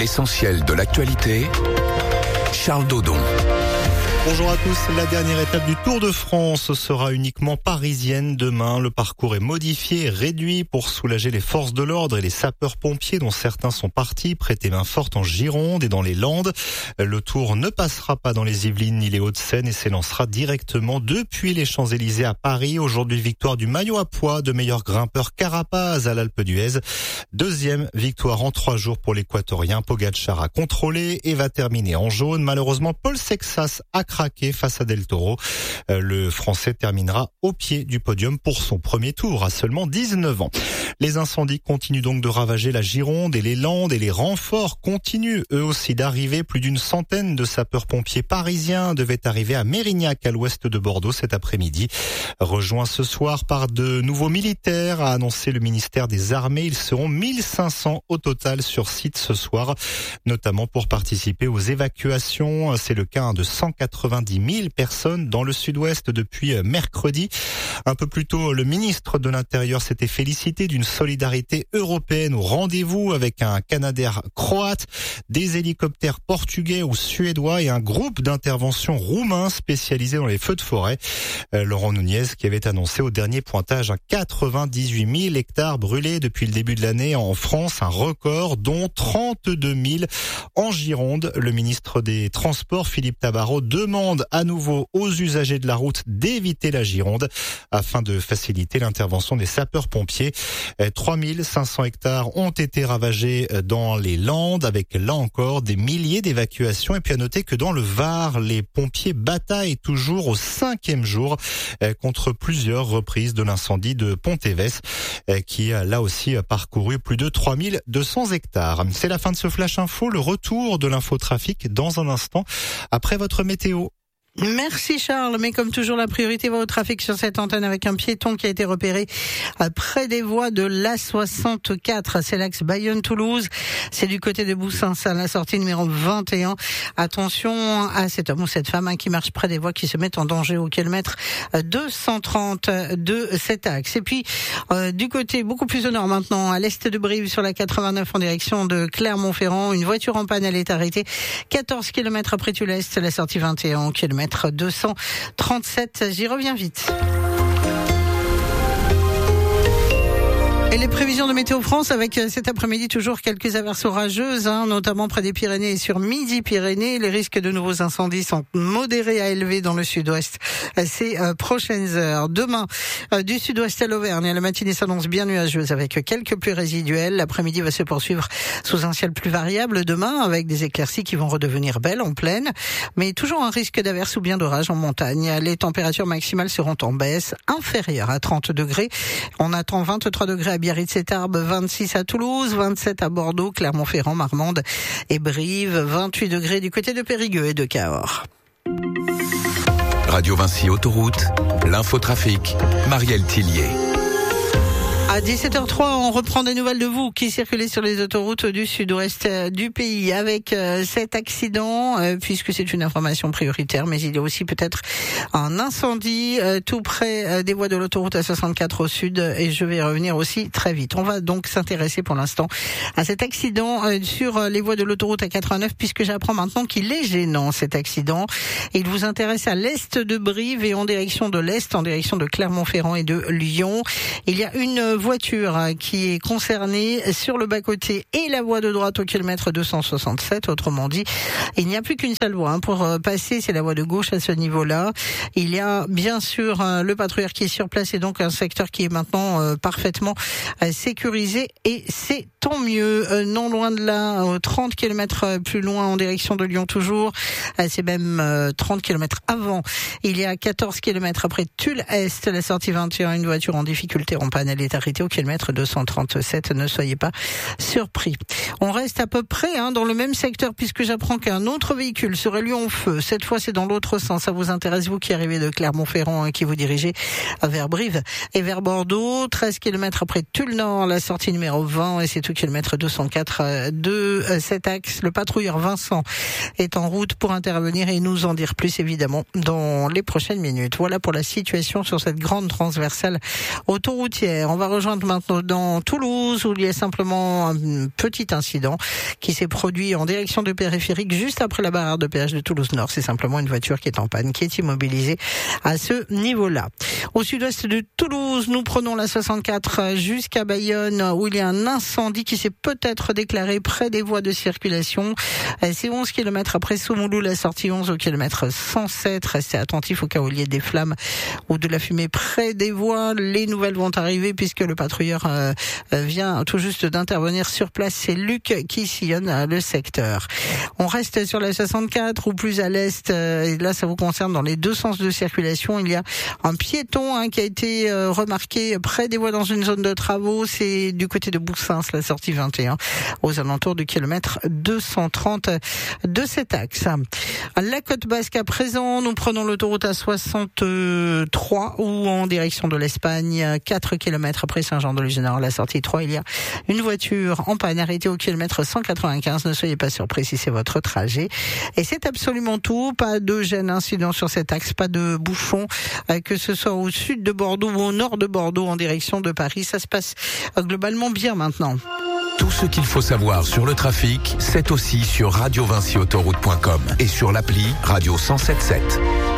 L'essentiel de l'actualité, Charles Dodon. Bonjour à tous. La dernière étape du Tour de France sera uniquement parisienne demain. Le parcours est modifié et réduit pour soulager les forces de l'ordre et les sapeurs-pompiers dont certains sont partis prêter main forte en Gironde et dans les Landes. Le Tour ne passera pas dans les Yvelines ni les Hauts-de-Seine et s'élancera directement depuis les Champs-Élysées à Paris. Aujourd'hui, victoire du maillot à pois de meilleur grimpeur Carapaz à l'Alpe d'Huez. Deuxième victoire en 3 jours pour l'Équatorien. Pogačar a contrôlé et va terminer en jaune. Malheureusement, Paul Sexas a craqué face à Del Toro. Le Français terminera au pied du podium pour son premier tour à seulement 19 ans. Les incendies continuent donc de ravager la Gironde et les Landes et les renforts continuent eux aussi d'arriver. Plus d'une centaine de sapeurs-pompiers parisiens devaient arriver à Mérignac à l'ouest de Bordeaux cet après-midi. Rejoints ce soir par de nouveaux militaires, a annoncé le ministère des Armées. Ils seront 1500 au total sur site ce soir, notamment pour participer aux évacuations. C'est le cas de 190 000 personnes dans le sud-ouest depuis mercredi. Un peu plus tôt, le ministre de l'Intérieur s'était félicité d'une solidarité européenne au rendez-vous avec un Canadair croate, des hélicoptères portugais ou suédois et un groupe d'intervention roumain spécialisé dans les feux de forêt. Laurent Nunez qui avait annoncé au dernier pointage 98 000 hectares brûlés depuis le début de l'année en France, un record dont 32 000 en Gironde. Le ministre des Transports, Philippe Tabarot, demande à nouveau aux usagers de la route d'éviter la Gironde afin de faciliter l'intervention des sapeurs-pompiers. 3500 hectares ont été ravagés dans les Landes avec là encore des milliers d'évacuations. Et puis à noter que dans le Var, les pompiers bataillent toujours au 5e jour contre plusieurs reprises de l'incendie de Pont-Évès qui a là aussi parcouru plus de 3200 hectares. C'est la fin de ce Flash Info, le retour de l'infotrafic dans un instant après votre météo. Merci Charles, mais comme toujours la priorité va au trafic sur cette antenne avec un piéton qui a été repéré près des voies de l'A64, c'est l'axe Bayonne-Toulouse, c'est du côté de Boussins à la sortie numéro 21. Attention à cet homme ou cette femme qui marche près des voies qui se mettent en danger au kilomètre 230 de cet axe. Et puis du côté beaucoup plus au nord maintenant, à l'est de Brive sur la 89 en direction de Clermont-Ferrand, une voiture en panne, elle est arrêtée 14 km après Tulle-Est, la sortie 21 au kilomètre 237, j'y reviens vite. Et les prévisions de Météo France avec cet après-midi toujours quelques averses orageuses, notamment près des Pyrénées et sur Midi-Pyrénées. Les risques de nouveaux incendies sont modérés à élevés dans le sud-ouest ces prochaines heures. Demain, du sud-ouest à l'Auvergne, la matinée s'annonce bien nuageuse avec quelques pluies résiduelles. L'après-midi va se poursuivre sous un ciel plus variable demain avec des éclaircies qui vont redevenir belles en plaine, mais toujours un risque d'averses ou bien d'orage en montagne. Les températures maximales seront en baisse, inférieures à 30 degrés. On attend 23 degrés à Biarritz-et-Tarbes, 26 à Toulouse, 27 à Bordeaux, Clermont-Ferrand, Marmande et Brive, 28 degrés du côté de Périgueux et de Cahors. Radio Vinci Autoroute, l'infotrafic, Marielle Tillier. À 17h03, on reprend des nouvelles de vous qui circulez sur les autoroutes du sud-ouest du pays avec cet accident, puisque c'est une information prioritaire, mais il y a aussi peut-être un incendie tout près des voies de l'autoroute A64 au sud, et je vais y revenir aussi très vite. On va donc s'intéresser pour l'instant à cet accident sur les voies de l'autoroute A89, puisque j'apprends maintenant qu'il est gênant cet accident. Il vous intéresse à l'est de Brive et en direction de l'est, en direction de Clermont-Ferrand et de Lyon. Il y a une voiture qui est concernée sur le bas-côté et la voie de droite au kilomètre 267. Autrement dit, il n'y a plus qu'une seule voie pour passer, c'est la voie de gauche à ce niveau-là. Il y a bien sûr le patrouilleur qui est sur place et donc un secteur qui est maintenant parfaitement sécurisé et c'est tant mieux. Non loin de là, 30 km plus loin en direction de Lyon toujours, c'est même 30 km avant. Il y a 14 km après Tulle-Est, la sortie 21, une voiture en difficulté en panne, elle est arrêtée au kilomètre 237, ne soyez pas surpris. On reste à peu près dans le même secteur puisque j'apprends qu'un autre véhicule serait lui en feu. Cette fois c'est dans l'autre sens, ça vous intéresse vous qui arrivez de Clermont-Ferrand et qui vous dirigez vers Brive et vers Bordeaux, 13 km après Tulle-Nord, la sortie numéro 20 et c'est au kilomètre 204 de cet axe. Le patrouilleur Vincent est en route pour intervenir et nous en dire plus évidemment dans les prochaines minutes. Voilà pour la situation sur cette grande transversale autoroutière. On va rejoindre maintenant dans Toulouse où il y a simplement un petit incident qui s'est produit en direction du périphérique juste après la barrière de péage de Toulouse-Nord. C'est simplement une voiture qui est en panne, qui est immobilisée à ce niveau-là. Au sud-ouest de Toulouse, nous prenons la 64 jusqu'à Bayonne où il y a un incendie qui s'est peut-être déclaré près des voies de circulation. C'est 11 km après Soumoulou, la sortie 11 au kilomètre 107. Restez attentifs au cas où il y ait des flammes ou de la fumée près des voies. Les nouvelles vont arriver puisque le patrouilleur vient tout juste d'intervenir sur place. C'est Luc qui sillonne le secteur. On reste sur la 64 ou plus à l'est. Et là, ça vous concerne dans les deux sens de circulation. Il y a un piéton qui a été remarqué près des voies dans une zone de travaux. C'est du côté de Boussins, la sortie 21, aux alentours du kilomètre 230 de cet axe. La côte basque à présent, nous prenons l'autoroute A63 ou en direction de l'Espagne, 4 km après Saint-Jean-de-Luz-Nord, la sortie 3. Il y a une voiture en panne arrêtée au kilomètre 195. Ne soyez pas surpris si c'est votre trajet. Et c'est absolument tout. Pas de gêne incident sur cet axe, pas de bouchon, que ce soit au sud de Bordeaux ou au nord de Bordeaux en direction de Paris. Ça se passe globalement bien maintenant. Tout ce qu'il faut savoir sur le trafic, c'est aussi sur radiovincyautoroute.com et sur l'appli Radio 107.7.